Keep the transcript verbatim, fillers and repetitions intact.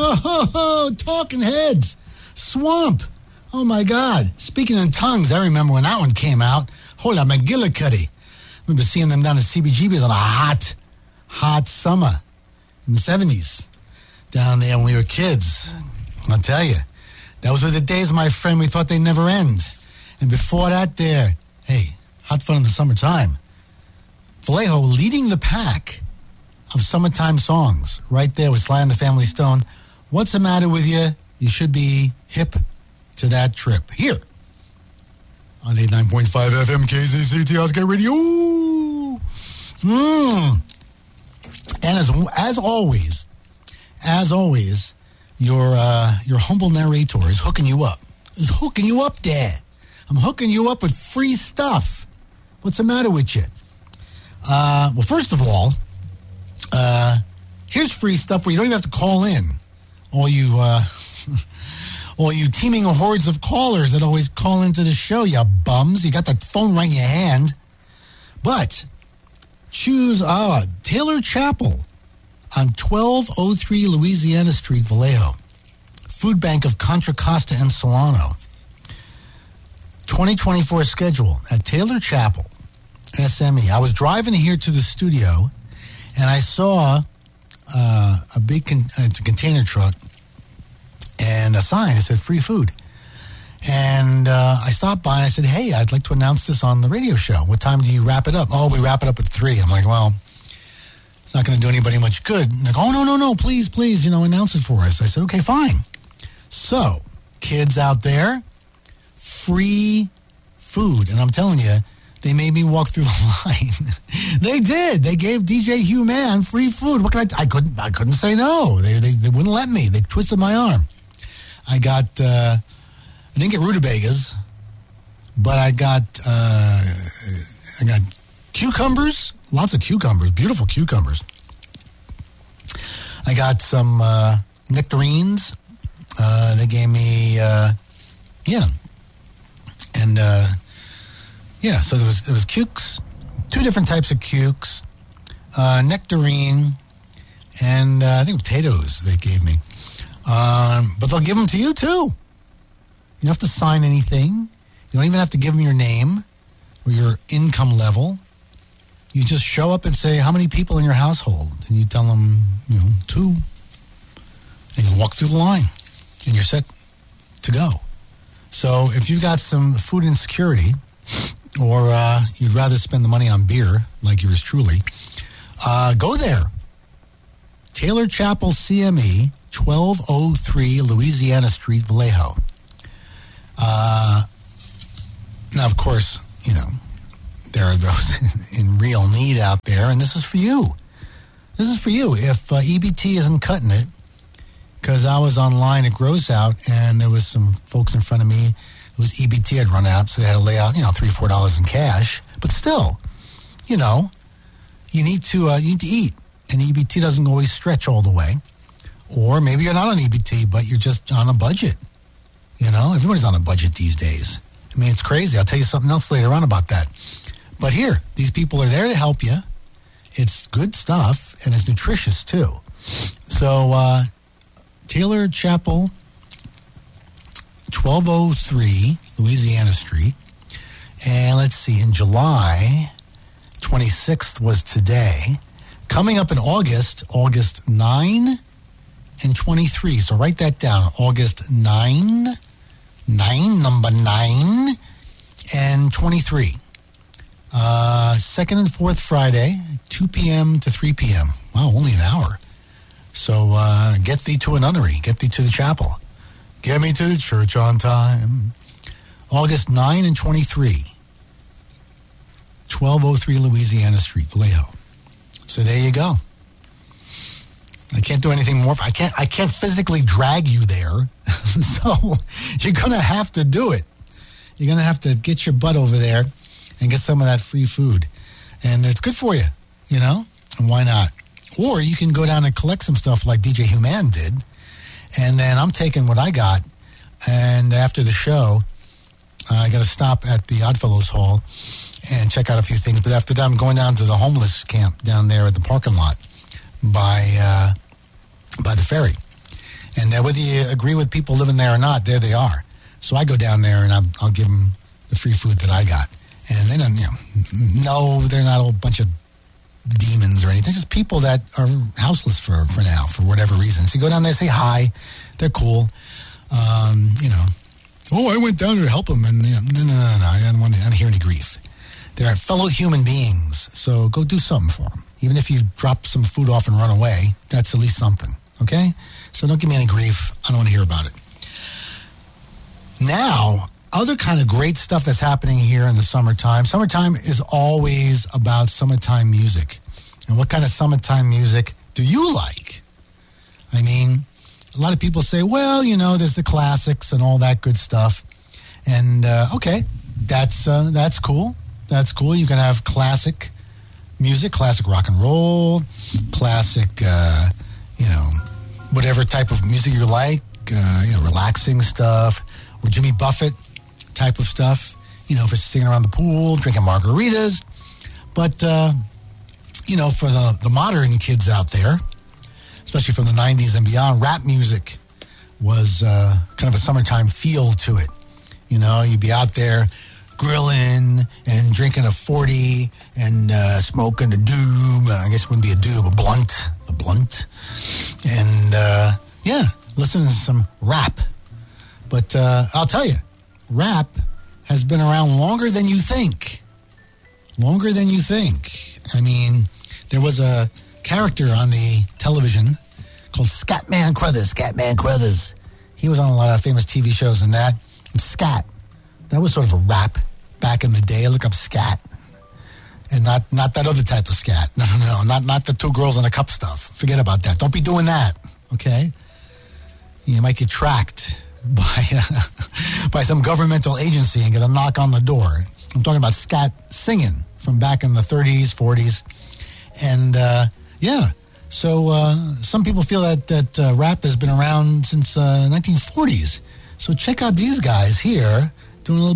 Oh, Talking Heads. Swamp. Oh, my God. Speaking in tongues, I remember when that one came out. Hola McGillicuddy. I remember seeing them down at C B G B's on a hot, hot summer in the seventies. Down there when we were kids. I'll tell you. Those were the days, my friend, we thought they'd never end. And before that there, hey, hot fun in the summertime. Vallejo leading the pack of summertime songs right there with Sly and the Family Stone. What's the matter with you? You should be hip to that trip. Here on eighty-nine point five F M K Z C T Oscar Radio. Mm. And as as always, as always, your uh, your humble narrator is hooking you up. Is hooking you up there. I'm hooking you up with free stuff. What's the matter with you? Uh, well, first of all, uh, here's free stuff where you don't even have to call in. All you, uh, all you teeming hordes of callers that always call into the show, you bums. You got that phone right in your hand. But choose uh, Taylor Chapel on twelve oh three Louisiana Street, Vallejo. Food Bank of Contra Costa and Solano. twenty twenty-four schedule at Taylor Chapel, S M E. I was driving here to the studio, and I saw uh, a big con- it's a container truck and a sign that said free food. And uh, I stopped by and I said, hey, I'd like to announce this on the radio show. What time do you wrap it up? Oh, we wrap it up at three. I'm like, well, it's not going to do anybody much good. And they're like, oh, no, no, no, please, please, you know, announce it for us. I said, okay, fine. So, kids out there, free food. And I'm telling you, they made me walk through the line. They did. They gave D J Hugh Mann free food. What can I? T- I couldn't. I couldn't say no. They, they they wouldn't let me. They twisted my arm. I got. Uh, I didn't get rutabagas, but I got. Uh, I got cucumbers. Lots of cucumbers. Beautiful cucumbers. I got some uh, nectarines. Uh, they gave me. Uh, yeah. And. Uh, Yeah, so there was there was cukes, two different types of cukes, uh, nectarine, and uh, I think potatoes they gave me. Um, but they'll give them to you too. You don't have to sign anything. You don't even have to give them your name or your income level. You just show up and say how many people in your household, and you tell them, you know, two, and you walk through the line, and you're set to go. So if you got some food insecurity, or uh, you'd rather spend the money on beer, like yours truly, uh, go there. Taylor Chapel C M E, twelve oh three Louisiana Street, Vallejo. Uh, now, of course, you know, there are those in real need out there, and this is for you. This is for you. If uh, E B T isn't cutting it, because I was online at Gross Out, and there was some folks in front of me. It was E B T had run out, so they had to lay out, you know, three, four dollars in cash. But still, you know, you need to uh, you need to eat, and E B T doesn't always stretch all the way. Or maybe you're not on E B T, but you're just on a budget. You know, everybody's on a budget these days. I mean, it's crazy. I'll tell you something else later on about that. But here, these people are there to help you. It's good stuff, and it's nutritious too. So, uh, Taylor Chapel, twelve oh three Louisiana Street. And let's see, in July twenty-sixth was today. Coming up in August, August ninth and twenty-three. So write that down. August ninth, nine, number nine, and twenty-three. Uh, second and fourth Friday, two p.m. to three p.m. Wow, only an hour. So uh, get thee to a nunnery. Get thee to the chapel. Get me to the church on time. August ninth and twenty-three. twelve oh three Louisiana Street, Vallejo. So there you go. I can't do anything more. I can't I can't physically drag you there. So you're going to have to do it. You're going to have to get your butt over there and get some of that free food. And it's good for you, you know? And why not? Or you can go down and collect some stuff like D J Hugh Mann did. And then I'm taking what I got. And after the show, uh, I got to stop at the Oddfellows Hall and check out a few things. But after that, I'm going down to the homeless camp down there at the parking lot by uh, by the ferry. And uh, whether you agree with people living there or not, there they are. So I go down there and I'm, I'll give them the free food that I got. And they don't, you know, no, they're not a whole bunch of demons or anything. Just people that are houseless for, for now, for whatever reason. So you go down there, say hi. They're cool. Um, you know, oh, I went down there to help them. And, you know, no, no, no, no, I don't want to I don't hear any grief. They're fellow human beings. So go do something for them. Even if you drop some food off and run away, that's at least something. Okay? So don't give me any grief. I don't want to hear about it. Now, other kind of great stuff that's happening here in the summertime. Summertime is always about summertime music. And what kind of summertime music do you like? I mean, a lot of people say, well, you know, there's the classics and all that good stuff. And, uh, okay, that's uh, that's cool. That's cool. You can have classic music, classic rock and roll, classic, uh, you know, whatever type of music you like, uh, you know, relaxing stuff, or Jimmy Buffett type of stuff, you know, for sitting around the pool, drinking margaritas. But, uh, you know, for the, the modern kids out there, especially from the nineties and beyond, rap music was uh, kind of a summertime feel to it. You know, you'd be out there grilling and drinking a forty and uh, smoking a doob. I guess it wouldn't be a doob, a blunt, a blunt. And, uh, yeah, listen to some rap. But uh, I'll tell you, rap has been around longer than you think. Longer than you think. I mean, there was a character on the television called Scatman Crothers. Scatman Crothers. He was on a lot of famous T V shows and that. And scat. That was sort of a rap back in the day. Look up scat. And not, not that other type of scat. No, no, no. Not, not the two girls in a cup stuff. Forget about that. Don't be doing that. Okay? You might get tracked by uh, by some governmental agency and get a knock on the door. I'm talking about scat singing from back in the thirties, forties. And, uh, yeah. So uh, some people feel that, that uh, rap has been around since uh, nineteen forties. So check out these guys here doing a little